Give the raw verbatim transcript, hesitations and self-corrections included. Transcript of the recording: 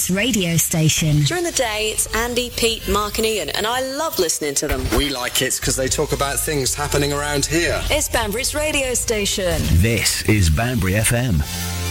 Banbury's radio station. During the day, it's Andy, Pete, Mark and Ian, and I love listening to them. We like it because they talk about things happening around here. It's Banbury's radio station. This is Banbury F M.